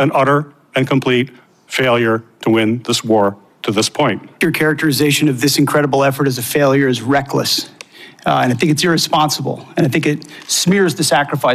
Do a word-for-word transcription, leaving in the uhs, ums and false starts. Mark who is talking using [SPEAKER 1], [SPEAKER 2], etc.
[SPEAKER 1] an utter and complete failure to win this war to this point.
[SPEAKER 2] Your characterization of this incredible effort as a failure is reckless. Uh, and I think it's irresponsible. And I think it smears the sacrifice